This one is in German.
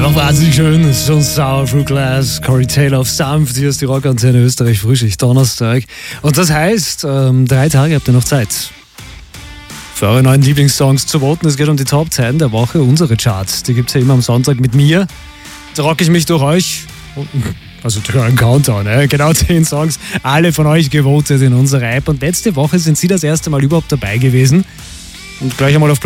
Noch wahnsinnig schön, schon Sour Through Glass, Corey Taylor auf Sanft, hier ist die Rockantenne Österreich Frühschicht, Donnerstag. Und das heißt, 3 Tage habt ihr noch Zeit für eure neuen Lieblingssongs zu voten. Es geht um die Top 10 der Woche, unsere Charts. Die gibt es ja immer am Sonntag mit mir. Da rocke ich mich durch euch, also durch euren Countdown. Genau 10 Songs, alle von euch gewotet in unserer App. Und letzte Woche sind sie das erste Mal überhaupt dabei gewesen. Und gleich einmal auf Platz